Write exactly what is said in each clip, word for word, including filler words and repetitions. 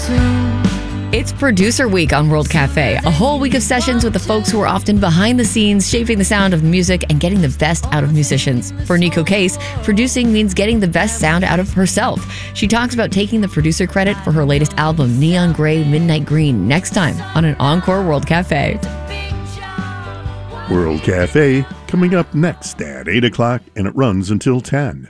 It's Producer Week on World Cafe, a whole week of sessions with the folks who are often behind the scenes, shaping the sound of music and getting the best out of musicians. For Nico Case, producing means getting the best sound out of herself. She talks about taking the producer credit for her latest album, Neon Grey Midnight Green, next time on an Encore World Cafe. World Cafe, coming up next at eight o'clock, and it runs until ten.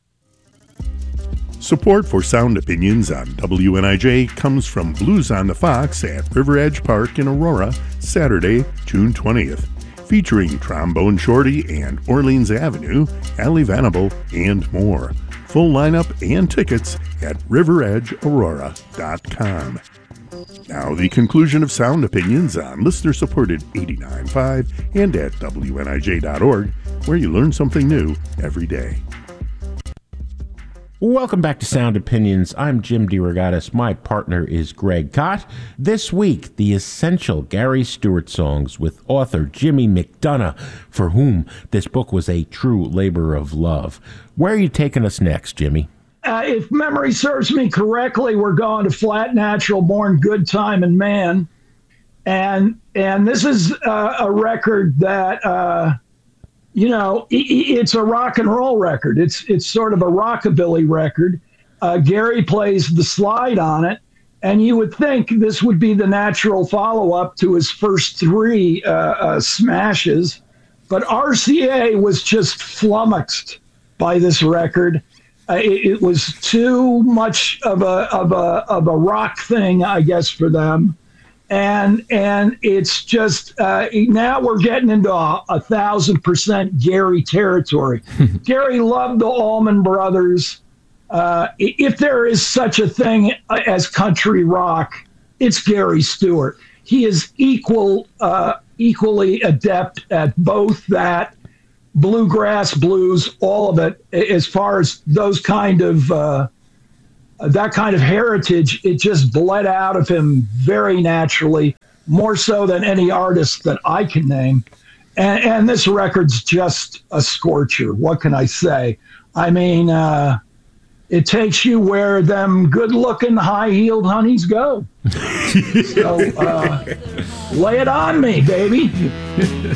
Support for Sound Opinions on W N I J comes from Blues on the Fox at River Edge Park in Aurora, Saturday, June twentieth, featuring Trombone Shorty and Orleans Avenue, Ali Venable, and more. Full lineup and tickets at river edge aurora dot com. Now the conclusion of Sound Opinions on listener-supported eighty-nine point five and at W N I J dot org, where you learn something new every day. Welcome back to Sound Opinions. I'm Jim DeRogatis. My partner is Greg Kot. This week, the essential Gary Stewart songs with author Jimmy McDonough, for whom this book was a true labor of love. Where are you taking us next, Jimmy? Uh, if memory serves me correctly, we're going to Flat Natural Born Good Time and Man. And and this is uh, a record that... Uh, You know, it's a rock and roll record. It's it's sort of a rockabilly record. Uh, Gary plays the slide on it, and you would think this would be the natural follow-up to his first three uh, uh, smashes. But R C A was just flummoxed by this record. Uh, it, it was too much of a of a of a rock thing, I guess, for them. And and it's just, uh, now we're getting into a, a thousand percent Gary territory. Gary loved the Allman Brothers. Uh, if there is such a thing as country rock, it's Gary Stewart. He is equal, uh, equally adept at both that, bluegrass, blues, all of it, as far as those kind of... Uh, that kind of heritage, it just bled out of him very naturally, more so than any artist that I can name. And, and this record's just a scorcher. What can I say? I mean, uh, it takes you where them good-looking, high-heeled honeys go. So uh, lay it on me, baby.